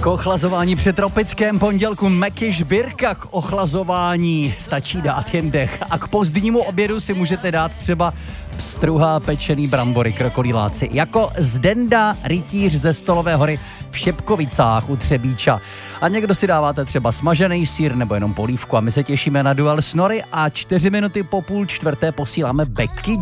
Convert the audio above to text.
K ochlazování při tropickém pondělku Mekyš Birka, k ochlazování stačí dát jen dech a k pozdnímu obědu si můžete dát třeba pstruha, pečený brambory, krokodýláci. Jako Zdenda rytíř ze Stolové hory v Šepkovicách u Třebíča. A někdo si dáváte třeba smažený sýr nebo jenom polívku a my se těšíme na duel s Nory a 4 minuty po 3:30 posíláme Becky